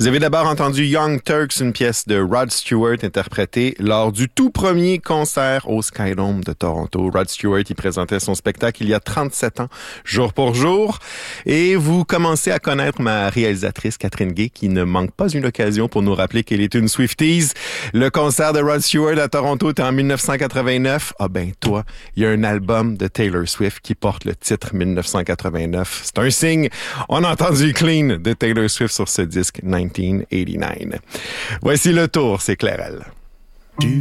Vous avez d'abord entendu Young Turks, une pièce de Rod Stewart interprétée lors du tout premier concert au Skydome de Toronto. Rod Stewart, il présentait son spectacle il y a 37 ans, jour pour jour. Et vous commencez à connaître ma réalisatrice Catherine Gay, qui ne manque pas une occasion pour nous rappeler qu'elle est une Swifties. Le concert de Rod Stewart à Toronto était en 1989. Ah ben toi, il y a un album de Taylor Swift qui porte le titre 1989. C'est un signe. On a entendu Clean de Taylor Swift sur ce disque 1989. Voici le tour, c'est Clairel.